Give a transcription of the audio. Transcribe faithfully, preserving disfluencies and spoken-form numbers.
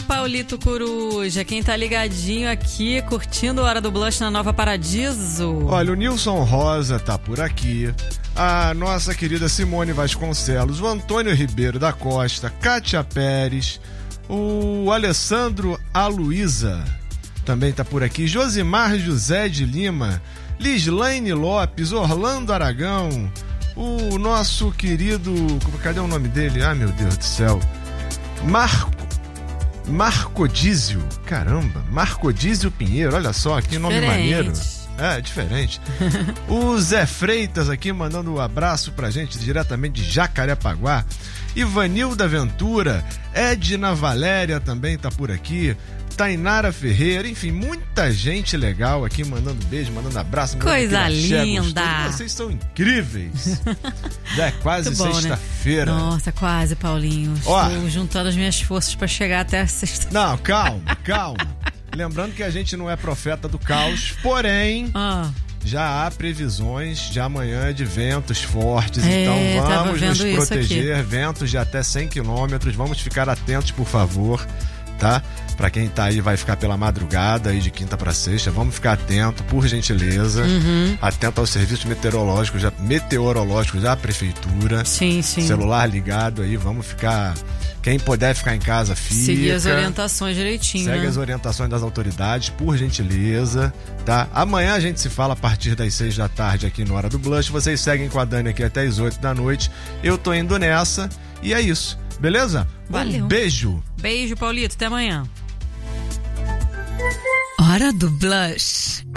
Paulito Coruja, quem tá ligadinho aqui, curtindo a Hora do Blush na Nova Paradiso? Olha, o Nilson Rosa tá por aqui, a nossa querida Simone Vasconcelos, o Antônio Ribeiro da Costa, Kátia Pérez, o Alessandro Aloísa também tá por aqui, Josimar José de Lima, Lislaine Lopes, Orlando Aragão, o nosso querido... Cadê o nome dele? Ah, meu Deus do céu. Marco Marcodísio, caramba, Marcodísio Pinheiro, olha só, que nome maneiro. É, diferente. O Zé Freitas aqui mandando um abraço pra gente diretamente de Jacarepaguá. Ivanilda Ventura, Edna Valéria também tá por aqui. Tainara Ferreira, enfim, muita gente legal aqui mandando beijo, mandando abraço. Mandando coisa linda. Vocês são incríveis. Já é quase sexta-feira. Né? Nossa, quase, Paulinho. Ó, estou juntando as minhas forças para chegar até a sexta. Não, calma, calma. Lembrando que a gente não é profeta do caos, porém... Ah. Já há previsões de amanhã de ventos fortes, é, então vamos nos proteger, ventos de até cem quilômetros, vamos ficar atentos, por favor, tá? Pra quem tá aí, vai ficar pela madrugada aí de quinta pra sexta, vamos ficar atento, por gentileza, uhum. atento aos serviços meteorológicos, já, meteorológicos da prefeitura, sim, sim. celular ligado aí, vamos ficar... Quem puder ficar em casa, fica. Seguir as orientações direitinho, Segue né? as orientações das autoridades, por gentileza, tá? Amanhã a gente se fala a partir das seis da tarde aqui no Hora do Blush. Vocês seguem com a Dani aqui até as oito da noite. Eu tô indo nessa e é isso, beleza? Valeu. Um beijo. Beijo, Paulito. Até amanhã. Hora do Blush.